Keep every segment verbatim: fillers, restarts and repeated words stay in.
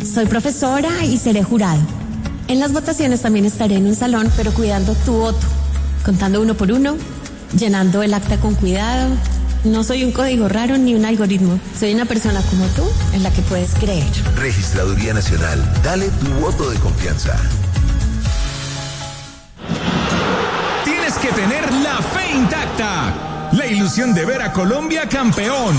Soy profesora y seré jurado. En las votaciones también estaré en un salón, pero cuidando tu voto, contando uno por uno, llenando el acta con cuidado. No soy un código raro ni un algoritmo. Soy una persona como tú, en la que puedes creer. Registraduría Nacional. Dale tu voto de confianza. Tienes que tener la fe intacta. La ilusión de ver a Colombia campeón.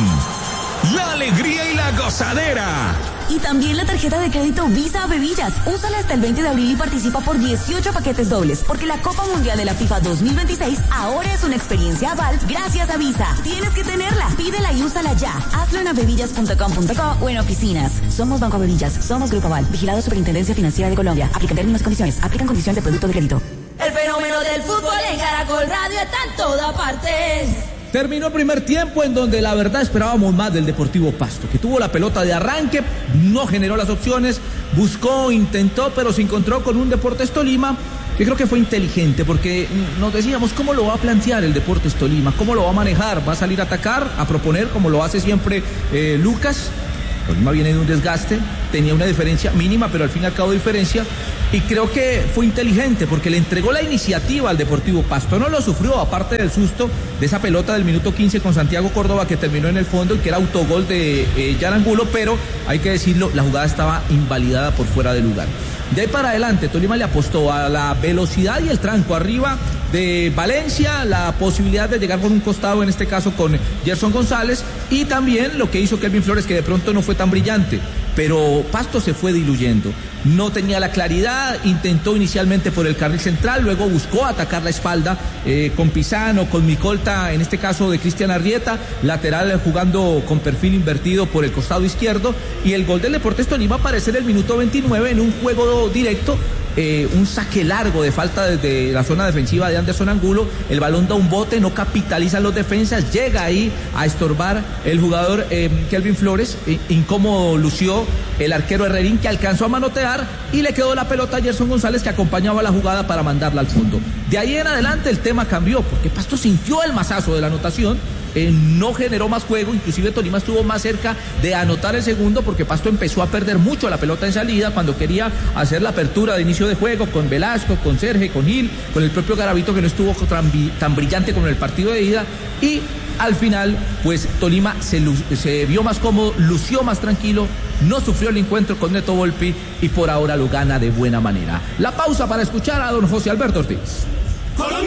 La alegría y la gozadera. Y también la tarjeta de crédito Visa Bebillas. Úsala hasta el veinte de abril y participa por dieciocho paquetes dobles, porque la Copa Mundial de la FIFA dos mil veintiséis ahora es una experiencia aval gracias a Visa. Tienes que tenerla. Pídela y úsala ya. Hazlo en abebillas punto com punto co o en oficinas. Somos Banco Abebillas. Somos Grupo Aval. Vigilado Superintendencia Financiera de Colombia. Aplica términos y condiciones. Aplican condiciones de producto de crédito. El fenómeno del fútbol en Caracol Radio está en toda parte. Terminó el primer tiempo en donde la verdad esperábamos más del Deportivo Pasto, que tuvo la pelota de arranque, no generó las opciones, buscó, intentó, pero se encontró con un Deportes Tolima que creo que fue inteligente, porque nos decíamos cómo lo va a plantear el Deportes Tolima, cómo lo va a manejar, va a salir a atacar, a proponer como lo hace siempre eh, Lucas. Tolima viene de un desgaste, tenía una diferencia mínima, pero al fin y al cabo diferencia, y creo que fue inteligente porque le entregó la iniciativa al Deportivo Pasto. No lo sufrió, aparte del susto de esa pelota del minuto quince con Santiago Córdoba que terminó en el fondo y que era autogol de eh, Jan Angulo, pero hay que decirlo, la jugada estaba invalidada por fuera de lugar. De ahí para adelante, Tolima le apostó a la velocidad y el tranco arriba de Valencia, la posibilidad de llegar por un costado, en este caso con Gerson González, y también lo que hizo Kelvin Flores, que de pronto no fue tan brillante, pero Pasto se fue diluyendo. No tenía la claridad, intentó inicialmente por el carril central, luego buscó atacar la espalda eh, con Pisano, con Micolta, en este caso de Cristian Arrieta, lateral jugando con perfil invertido por el costado izquierdo, y el gol del Deportes Tolima aparece en el minuto veintinueve en un juego directo. Eh, un saque largo de falta desde la zona defensiva de Anderson Angulo, el balón da un bote, no capitalizan los defensas, llega ahí a estorbar el jugador eh, Kelvin Flores, eh, incómodo lució el arquero Herrerín, que alcanzó a manotear y le quedó la pelota a Gerson González, que acompañaba la jugada para mandarla al fondo. De ahí en adelante el tema cambió, porque Pasto sintió el mazazo de la anotación. Eh, no generó más juego, inclusive Tolima estuvo más cerca de anotar el segundo porque Pasto empezó a perder mucho la pelota en salida cuando quería hacer la apertura de inicio de juego con Velasco, con Serge, con Gil, con el propio Garavito, que no estuvo tan, tan brillante como en el partido de ida, y al final pues Tolima se, se vio más cómodo, lució más tranquilo, no sufrió el encuentro con Neto Volpi y por ahora lo gana de buena manera. La pausa para escuchar a don José Alberto Ortiz.